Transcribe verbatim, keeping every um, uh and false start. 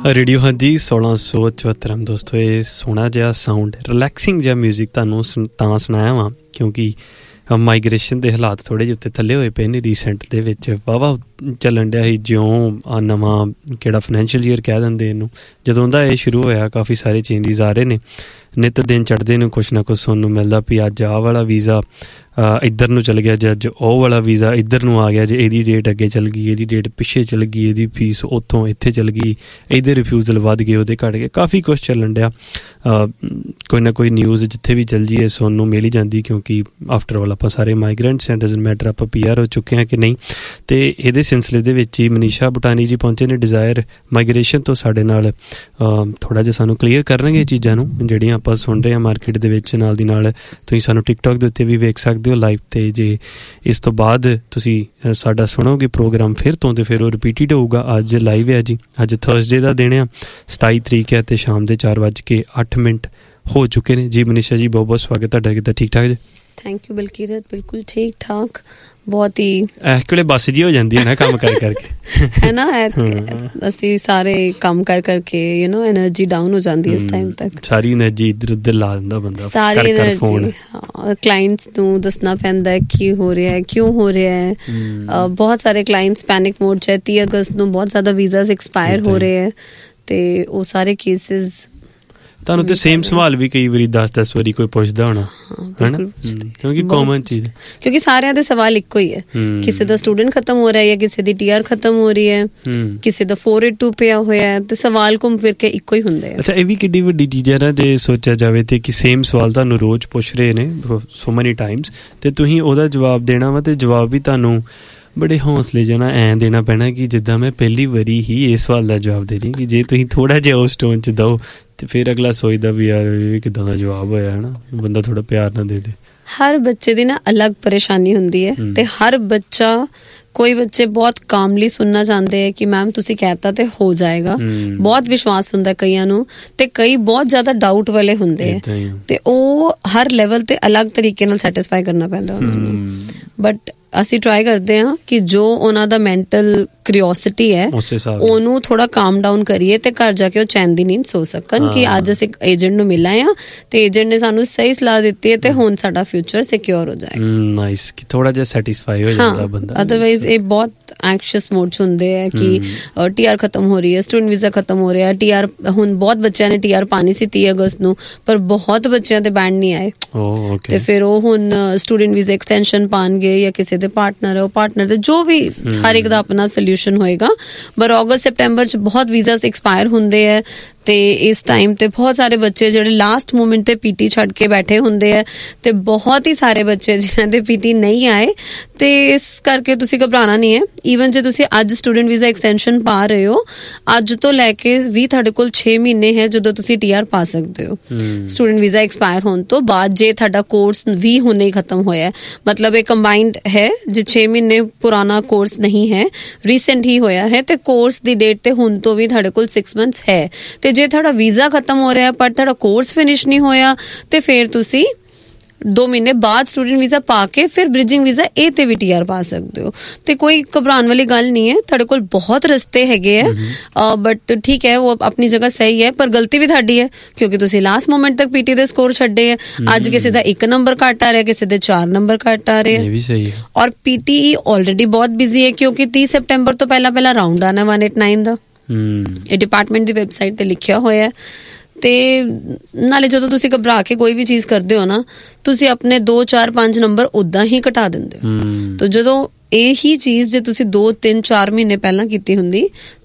Radio ਹਾਂਜੀ ਸੋਲਾਂ ਸੌ ਚੁਹੱਤਰ ਦੋਸਤੋ, ਇਹ ਸੋਹਣਾ ਜਿਹਾ ਸਾਊਂਡ ਰਿਲੈਕਸਿੰਗ ਜਿਹਾ ਮਿਊਜ਼ਿਕ ਤੁਹਾਨੂੰ ਤਾਂ ਸੁਣਾਇਆ ਵਾ ਕਿਉਂਕਿ ਮਾਈਗ੍ਰੇਸ਼ਨ ਦੇ ਹਾਲਾਤ ਥੋੜ੍ਹੇ ਜਿਹੇ ਉੱਤੇ ਥੱਲੇ ਹੋਏ ਪਏ ਨੇ। ਰੀਸੈਂਟ ਦੇ ਵਿੱਚ ਵਾਹਵਾ ਚੱਲਣ ਡਿਆ ਸੀ, ਜਿਉਂ ਨਵਾਂ ਕਿਹੜਾ ਫਾਈਨੈਂਸ਼ੀਅਲ ਈਅਰ ਕਹਿ ਦਿੰਦੇ ਇਹਨੂੰ, ਜਦੋਂ ਦਾ ਇਹ ਸ਼ੁਰੂ ਹੋਇਆ ਕਾਫੀ ਸਾਰੇ ਚੇਂਜਿਸ ਆ ਰਹੇ ਨੇ। ਨਿੱਤ ਦਿਨ ਚੜ੍ਹਦੇ ਨੂੰ ਕੁਛ ਨਾ ਕੁਛ ਸੁਣਨ ਨੂੰ ਮਿਲਦਾ ਵੀ ਅੱਜ ਆਹ ਵਾਲਾ ਵੀਜ਼ਾ ਇੱਧਰ ਨੂੰ ਚੱਲ ਗਿਆ, ਜੇ ਅੱਜ ਉਹ ਵਾਲਾ ਵੀਜ਼ਾ ਇੱਧਰ ਨੂੰ ਆ ਗਿਆ, ਜੇ ਇਹਦੀ ਡੇਟ ਅੱਗੇ ਚੱਲ ਗਈ, ਇਹਦੀ ਡੇਟ ਪਿੱਛੇ ਚੱਲ ਗਈ, ਇਹਦੀ ਫੀਸ ਉੱਥੋਂ ਇੱਥੇ ਚੱਲ ਗਈ, ਇਹਦੇ ਰਿਫਿਊਜ਼ਲ ਵੱਧ ਗਏ, ਉਹਦੇ ਘੱਟ ਗਏ, ਕਾਫੀ ਕੁਛ ਚੱਲਣ ਡਿਆ। ਕੋਈ ਨਾ ਕੋਈ ਨਿਊਜ਼ ਜਿੱਥੇ ਵੀ ਚੱਲ ਜਾਈਏ ਸੁਣਨ ਨੂੰ ਮਿਲ ਹੀ ਜਾਂਦੀ ਕਿਉਂਕਿ ਆਫਟਰ ਆਲ ਆਪਾਂ ਸਾਰੇ ਮਾਈਗਰੈਂਟਸ ਐਂਡ ਡਜ਼ਨਟ ਮੈਟਰ ਆਪਾਂ ਪੀ ਆਰ ਹੋ ਚੁੱਕੇ ਹਾਂ ਕਿ ਨਹੀਂ। ਅਤੇ ਇਹਦੇ ਸਿਲਸਿਲੇ ਦੇ ਵਿੱਚ ਹੀ ਮਨੀਸ਼ਾ ਬਟਾਨੀ ਜੀ ਪਹੁੰਚੇ ਨੇ ਡਿਜ਼ਾਇਰ ਮਾਈਗ੍ਰੇਸ਼ਨ ਤੋਂ, ਸਾਡੇ ਨਾਲ ਥੋੜ੍ਹਾ ਜਿਹਾ ਸਾਨੂੰ ਕਲੀਅਰ ਕਰਨਗੇ ਇਹ ਚੀਜ਼ਾਂ ਨੂੰ ਜਿਹੜੀਆਂ ਆਪਾਂ ਸੁਣ ਰਹੇ ਹਾਂ ਮਾਰਕੀਟ ਦੇ ਵਿੱਚ। ਨਾਲ ਦੀ ਨਾਲ ਤੁਸੀਂ ਸਾਨੂੰ ਟਿਕਟੋਕ ਦੇ ਉੱਤੇ ਵੀ ਵੇਖ ਸਕਦੇ ਹੋ ਲਾਈਵ, ਅਤੇ ਜੇ ਇਸ ਤੋਂ ਬਾਅਦ ਤੁਸੀਂ ਸਾਡਾ ਸੁਣੋਗੇ ਪ੍ਰੋਗਰਾਮ ਫਿਰ ਤੋਂ ਤਾਂ ਫਿਰ ਉਹ ਰਿਪੀਟਿਡ ਹੋਊਗਾ। ਅੱਜ ਲਾਈਵ ਹੈ ਜੀ, ਅੱਜ ਥਰਸਡੇ ਦਾ ਦਿਨ ਆ, ਸਤਾਈ ਤਰੀਕ ਹੈ ਅਤੇ ਸ਼ਾਮ ਦੇ ਚਾਰ ਵੱਜ ਕੇ ਅੱਠ ਮਿੰਟ ਹੋ ਚੁੱਕੇ ਨੇ। ਜੀ ਮਨੀਸ਼ਾ ਜੀ ਬਹੁਤ ਬਹੁਤ ਸਵਾਗਤ ਤੁਹਾਡਾ, ਕਿੱਦਾਂ ਠੀਕ ਠਾਕ ਜੀ? ਥੈਂਕ ਯੂ ਬਲਕੀਰਤ, ਬਿਲਕੁਲ ਠੀਕ ਠਾਕ, ਬਹੁਤ ਹੀ ਇਸ ਵੇਲੇ ਬੱਸ ਜੀ ਹੋ ਜਾਂਦੀ ਹੈ ਨਾ ਕੰਮ ਕਰ ਕਰਕੇ ਹੈ ਨਾ। ਅਸੀਂ ਸਾਰੇ ਕੰਮ ਕਰ ਕਰਕੇ ਯੂ ਨੋ ਐਨਰਜੀ ਡਾਊਨ ਹੋ ਜਾਂਦੀ ਹੈ ਇਸ ਟਾਈਮ ਤੱਕ, ਸਾਰੀ ਐਨਰਜੀ ਇੱਧਰ ਉੱਧਰ ਲਾ ਦਿੰਦਾ ਬੰਦਾ, ਸਾਰੀ ਐਨਰਜੀ। ਹਾਂ, ਕਲਾਇੰਟਸ ਨੂੰ ਦੱਸਣਾ ਪੈਂਦਾ ਕੀ ਹੋ ਰਿਹਾ ਹੈ, ਕਿਉਂ ਹੋ ਰਿਹਾ ਹੈ। ਬਹੁਤ ਸਾਰੇ ਕਲਾਇੰਟਸ ਪੈਨਿਕ ਮੋਡ 'ਚ ਹੈ। ਤੀਹ ਅਗਸਤ ਨੂੰ ਬਹੁਤ ਜ਼ਿਆਦਾ ਵੀਜ਼ਾਸ ਐਕਸਪਾਇਰ ਹੋ ਰਹੇ ਹੈ ਅਤੇ ਉਹ ਸਾਰੇ ਕੇਸਿਸ ਤੁਹਾਨੂੰ ਤੇ ਸੇਮ ਸਵਾਲ ਵੀ ਕਈ ਵਾਰੀ ਦਸ ਦਸ ਵਾਰੀ ਕੋਈ ਪੁੱਛਦਾ ਹੋਣਾ ਹੈ ਨਾ, ਕਿਉਂਕਿ ਕਾਮਨ ਚੀਜ਼, ਕਿਉਂਕਿ ਸਾਰਿਆਂ ਦੇ ਸਵਾਲ ਇੱਕੋ ਹੀ ਹੈ। ਕਿਸੇ ਦਾ ਸਟੂਡੈਂਟ ਖਤਮ ਹੋ ਰਿਹਾ ਜਾਂ ਕਿਸੇ ਦੀ ਟੀ ਆਰ ਖਤਮ ਹੋ ਰਹੀ ਹੈ, ਕਿਸੇ ਦਾ ਫੋਰ ਏਟ ਟੂ ਪਿਆ ਹੋਇਆ ਹੈ, ਤੇ ਸਵਾਲ ਘੁੰਮ ਫਿਰ ਕੇ ਇੱਕੋ ਹੀ ਹੁੰਦੇ ਆ। ਅੱਛਾ, ਇਹ ਵੀ ਕਿੱਡੀ ਵੱਡੀ ਚੀਜ਼ ਹੈ ਨਾ ਜੇ ਸੋਚਿਆ ਜਾਵੇ ਤੇ ਕਿ ਸੇਮ ਸਵਾਲ ਤੁਹਾਨੂੰ ਰੋਜ਼ ਪੁੱਛ ਰਹੇ ਨੇ ਸੋ ਮੈਨੀ ਟਾਈਮਸ, ਤੇ ਤੁਸੀਂ ਉਹਦਾ ਜਵਾਬ ਦੇਣਾ ਵਾ ਤੇ ਜਵਾਬ ਵੀ ਤੁਹਾਨੂੰ ਬੜੇ ਹੌਸਲੇ ਜਿਹਾ ਨਾ ਐਂ ਦੇਣਾ ਪੈਣਾ ਕਿ ਜਿੱਦਾਂ ਮੈਂ ਪਹਿਲੀ ਵਾਰੀ ਹੀ ਇਸ ਸਵਾਲ ਦਾ ਜਵਾਬ ਦੇ ਰਹੀ। ਕਿ ਜੇ ਤੁਸੀਂ ਥੋੜ੍ਹਾ ਜਿਹਾ ਉਸ ਟੋਨ 'ਚ ਦਿਓ ਤੇ ਫਿਰ ਅਗਲਾ ਸੋਚਦਾ ਵੀ ਯਾਰ ਇਹ ਕਿੱਦਾਂ ਦਾ ਜਵਾਬ ਹੋਇਆ ਹੈ ਨਾ, ਬੰਦਾ ਥੋੜ੍ਹਾ ਪਿਆਰ ਨਾਲ ਦੇ ਦੇ। ਹਰ ਬੱਚੇ ਦੀ ਨਾ ਅਲੱਗ ਪਰੇਸ਼ਾਨੀ ਹੁੰਦੀ ਹੈ ਤੇ ਹਰ ਬੱਚਾ, ਕੋਈ ਬੱਚੇ ਬਹੁਤ ਕਾਮਲੀ ਸੁਣਨਾ ਚਾਹੁੰਦੇ ਹੈ ਕਿ ਮੈਮ ਤੁਸੀਂ ਕਹਿਤਾ ਤੇ ਹੋ ਜਾਏਗਾ, ਬਹੁਤ ਵਿਸ਼ਵਾਸ ਹੁੰਦਾ ਕਈਆਂ ਨੂੰ, ਤੇ ਕਈ ਬਹੁਤ ਜ਼ਿਆਦਾ ਡਾਊਟ ਵਾਲੇ ਹੁੰਦੇ ਹੈ ਤੇ ਉਹ ਹਰ ਲੈਵਲ ਤੇ ਅਲੱਗ ਤਰੀਕੇ ਨਾਲ ਸੈਟਿਸਫਾਈ ਕਰਨਾ ਪੈਂਦਾ ਉਹਨਾਂ ਨੂੰ। ਬਟ ਅਸੀਂ ਟਰਾਈ ਕਰਦੇ ਹਾਂ ਕਿ ਜੋ ਉਹਨਾਂ ਦਾ ਮੈਂਟਲ ਕਿਉਰਿਓਸਿਟੀ ਹੈ ਉਹਨੂੰ ਥੋੜਾ ਕਾਮ ਡਾਊਨ ਕਰੀਏ ਤੇ ਘਰ ਜਾ ਕੇ ਉਹ ਚੈਨ ਦੀ ਨੀਂਦ ਸੋ ਸਕਣ ਕਿ ਅੱਜ ਅਸੀਂ ਏਜੰਟ ਨੂੰ ਮਿਲ ਆਏ ਹਾਂ ਤੇ ਏਜੰਟ ਨੇ ਸਾਨੂੰ ਸਹੀ ਸਲਾਹ ਦਿੱਤੀ ਹੈ ਤੇ ਹੁਣ ਸਾਡਾ ਫਿਊਚਰ ਸਿਕਿਉਰ ਹੋ ਜਾਏਗਾ। ਨਾਈਸ, ਕਿ ਥੋੜਾ ਜਿਹਾ ਸੈਟਿਸਫਾਈ ਹੋ ਜਾਂਦਾ ਬੰਦਾ। ਅਦਰਵਾਈਜ਼ ਇਹ ਬਹੁਤ ਐਂਕਸ਼ੀਅਸ ਮੋਡ 'ਚ ਹੁੰਦੇ ਹੈ ਕਿ ਟੀ ਆਰ ਖਤਮ ਹੋ ਰਹੀ ਹੈ, ਸਟੂਡੈਂਟ ਵੀਜ਼ਾ ਖਤਮ ਹੋ ਰਿਹਾ, ਟੀ ਆਰ ਹੁਣ ਬਹੁਤ ਬੱਚਿਆਂ ਨੇ ਟੀ ਆਰ ਪਾਣੀ ਸੀ ਤੀਹ ਅਗਸਤ ਨੂੰ, ਪਰ ਬਹੁਤ ਬੱਚਿਆਂ ਦੇ ਬੈਂਡ ਨਹੀਂ ਆਏ ਤੇ ਫਿਰ ਉਹ ਹੁਣ ਸਟੂਡੈਂਟ ਵੀਜ਼ਾ ਐਕਸਟੈਂਸ਼ਨ ਪਾਉਣਗੇ ਜਾਂ ਕਿਸੇ ਦੇ ਪਾਰਟਨਰ ਹੈ ਉਹ ਪਾਰਟਨਰ ਦੇ ਜੋ ਵੀ ਹਰ ਇੱਕ ਦਾ ਆਪਣਾ ਸੋਲਿਊਸ਼ਨ ਹੋਏਗਾ। ਪਰ ਅਗਸਤ ਸੈਪਟੈਂਬਰ 'ਚ ਬਹੁਤ ਵੀਜ਼ਾਸ ਐਕਸਪਾਇਰ ਹੁੰਦੇ ਹੈ ਤੇ ਇਸ ਟਾਈਮ ਤੇ ਬਹੁਤ ਸਾਰੇ ਬੱਚੇ ਜਿਹੜੇ ਲਾਸਟ ਮੂਮੈਂਟ ਤੇ ਪੀਟੀ ਛੱਡ ਕੇ ਬੈਠੇ ਹੁੰਦੇ ਹੈ ਤੇ ਬਹੁਤ ਹੀ ਸਾਰੇ ਬੱਚੇ ਜਿਨ੍ਹਾਂ ਦੇ ਪੀਟੀ ਨਹੀਂ ਆਏ, ਤੇ ਇਸ ਕਰਕੇ ਤੁਸੀਂ ਘਬਰਾਉਣਾ ਨਹੀਂ ਹੈ। ਈਵਨ ਜੇ ਤੁਸੀਂ ਅੱਜ ਸਟੂਡੈਂਟ ਵੀਜ਼ਾ ਐਕਸਟੈਂਸ਼ਨ ਪਾ ਰਹੇ ਹੋ, ਅੱਜ ਤੋਂ ਲੈ ਕੇ ਵੀ ਤੁਹਾਡੇ ਕੋਲ ਛੇ ਮਹੀਨੇ ਹੈ ਜਦੋਂ ਤੁਸੀਂ ਟੀ ਆਰ ਪਾ ਸਕਦੇ ਹੋ ਸਟੂਡੈਂਟ ਵੀਜ਼ਾ ਐਕਸਪਾਇਰ ਹੋਣ ਤੋਂ ਬਾਅਦ, ਜੇ ਤੁਹਾਡਾ ਕੋਰਸ ਵੀ ਹੁਣੇ ਖਤਮ ਹੋਇਆ, ਮਤਲਬ ਇਹ ਕੰਬਾਈਨਡ ਹੈ, ਜੇ ਛੇ ਮਹੀਨੇ ਪੁਰਾਣਾ ਕੋਰਸ ਨਹੀਂ ਹੈ, ਰੀਸੈਂਟ ਹੀ ਹੋਇਆ ਹੈ ਤੇ ਕੋਰਸ ਦੀ ਡੇਟ ਤੇ ਹੁਣ ਤੋਂ ਵੀ ਤੁਹਾਡੇ ਕੋਲ ਸਿਕਸ ਮੰਥਸ ਹੈ। ਤੇ ਜੇ ਤੁਹਾਡਾ ਵੀਜ਼ਾ ਖਤਮ ਹੋ ਰਿਹਾ ਪਰ ਤੁਹਾਡਾ ਕੋਰਸ ਫਿਨਿਸ਼ ਨਹੀਂ ਹੋਇਆ ਤੇ ਫਿਰ ਤੁਸੀਂ ਦੋ ਮਹੀਨੇ ਬਾਅਦ ਸਟੂਡੈਂਟ ਵੀਜ਼ਾ ਪਾ ਕੇ ਫਿਰ ਬ੍ਰਿਜਿੰਗ ਵੀਜ਼ਾ ਇਹ ਤੇ ਵੀ ਟੀ ਆਰ ਪਾ ਸਕਦੇ ਹੋ। ਤੇ ਕੋਈ ਘਬਰਾਉਣ ਵਾਲੀ ਗੱਲ ਨਹੀਂ ਹੈ, ਤੁਹਾਡੇ ਕੋਲ ਬਹੁਤ ਰਸਤੇ ਹੈਗੇ ਹੈ। ਬਟ ਠੀਕ ਹੈ, ਉਹ ਆਪਣੀ ਜਗ੍ਹਾ ਸਹੀ ਹੈ, ਪਰ ਗਲਤੀ ਵੀ ਤੁਹਾਡੀ ਹੈ ਕਿਉਂਕਿ ਤੁਸੀਂ ਲਾਸਟ ਮੋਮੈਂਟ ਤੱਕ ਪੀਟੀ ਦੇ ਸਕੋਰ ਛੱਡੇ ਹੈ। ਅੱਜ ਕਿਸੇ ਦਾ ਇੱਕ ਨੰਬਰ ਘੱਟ ਆ ਰਿਹਾ, ਕਿਸੇ ਦੇ ਚਾਰ ਨੰਬਰ ਘੱਟ ਆ ਰਹੇ ਹੈ, ਔਰ ਪੀਟੀ ਆਲਰੇਡੀ ਬਹੁਤ ਬਿਜ਼ੀ ਹੈ ਕਿਉਂਕਿ ਤੀਹ ਸੈਪਟੈਂਬਰ ਤੋਂ ਪਹਿਲਾਂ ਪਹਿਲਾਂ ਰਾਊਂਡ ਆਣਾ ਵਨ ਏਟ ਨਾਈਨ ਦਾ, ਇਹ ਡਿਪਾਰਟਮੈਂਟ ਦੀ ਵੈਬਸਾਈਟ ਤੇ ਲਿਖਿਆ ਹੋਇਆ। ਤੇ ਨਾਲੇ ਜਦੋਂ ਤੁਸੀਂ ਘਬਰਾ ਕੇ ਕੋਈ ਵੀ ਚੀਜ਼ ਕਰਦੇ ਹੋ ਨਾ, ਤੁਸੀਂ ਆਪਣੇ ਦੋ ਚਾਰ ਪੰਜ ਨੰਬਰ ਉੱਦਾਂ ਹੀ ਘਟਾ ਦਿੰਦੇ ਹੋ। ਤਾਂ ਜਦੋਂ ਇਹੀ ਚੀਜ਼ ਜੇ ਤੁਸੀਂ ਦੋ ਤਿੰਨ ਚਾਰ ਮਹੀਨੇ ਪਹਿਲਾਂ ਕੀਤੀ ਹੁੰਦੀ